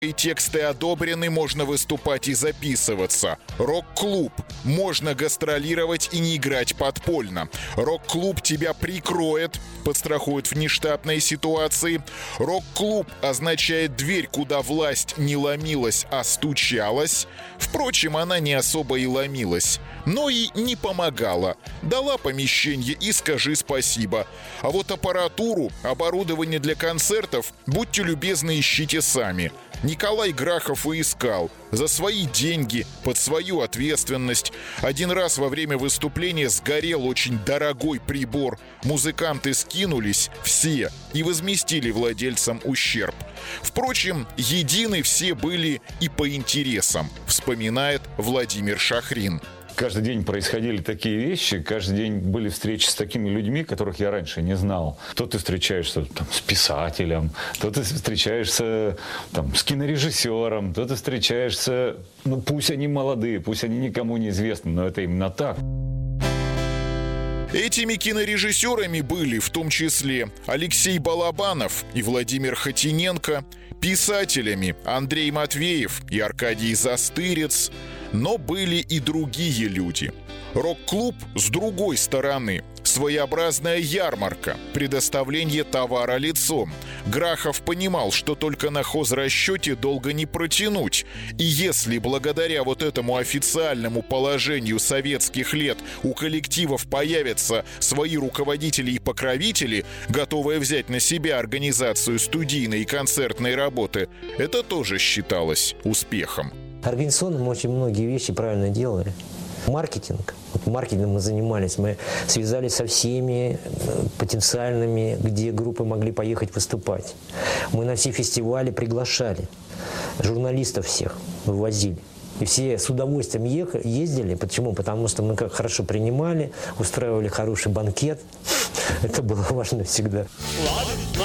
И тексты одобрены, можно выступать и записываться. Рок-клуб. Можно гастролировать и не играть подпольно. Рок-клуб тебя прикроет, подстрахует в нештатной ситуации. Рок-клуб означает дверь, куда власть не ломилась, а стучалась. Впрочем, она не особо и ломилась, но и не помогала. Дала помещение и скажи спасибо. А вот аппаратуру, оборудование для концертов, будьте любезны, ищите сами. Николай Грахов и искал. За свои деньги, под свою ответственность. Один раз во время выступления сгорел очень дорогой прибор. Музыканты скинулись все и возместили владельцам ущерб. Впрочем, едины все были и по интересам, вспоминает Владимир Шахрин. Каждый день происходили такие вещи, каждый день были встречи с такими людьми, которых я раньше не знал. То ты встречаешься там, с писателем, то ты встречаешься там, с кинорежиссером, то ты встречаешься, пусть они молодые, пусть они никому не известны, но это именно так. Этими кинорежиссерами были в том числе Алексей Балабанов и Владимир Хотиненко, писателями Андрей Матвеев и Аркадий Застырец, но были и другие люди. Рок-клуб с другой стороны. Своеобразная ярмарка, предоставление товара лицом. Грахов понимал, что только на хозрасчете долго не протянуть. И если благодаря вот этому официальному положению советских лет у коллективов появятся свои руководители и покровители, готовые взять на себя организацию студийной и концертной работы, это тоже считалось успехом. Организационно мы очень многие вещи правильно делали. Маркетинг. Маркетингом мы занимались. Мы связались со всеми потенциальными, где группы могли поехать выступать. Мы на все фестивали приглашали. Журналистов всех вывозили. И все с удовольствием ездили. Почему? Потому что мы как хорошо принимали, устраивали хороший банкет. Это было важно всегда.